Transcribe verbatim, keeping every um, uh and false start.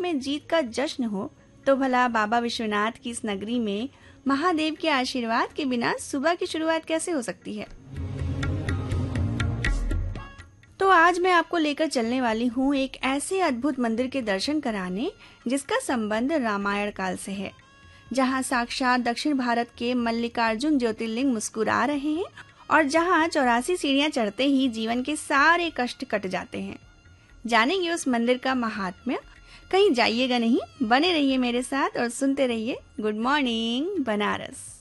में जीत का जश्न हो, तो भला बाबा विश्वनाथ की इस नगरी में महादेव के आशीर्वाद के बिना सुबह की शुरुआत कैसे हो सकती है। तो आज मैं आपको लेकर चलने वाली हूँ एक ऐसे अद्भुत मंदिर के दर्शन कराने जिसका संबंध रामायण काल से है, जहाँ साक्षात दक्षिण भारत के मल्लिकार्जुन ज्योतिर्लिंग मुस्कुरा रहे हैं और जहाँ चौरासी सीढ़ियाँ चढ़ते ही जीवन के सारे कष्ट कट जाते हैं। जानेंगे उस मंदिर का महात्म्य। कहीं जाइएगा नहीं, बने रहिए मेरे साथ और सुनते रहिए गुड मॉर्निंग बनारस।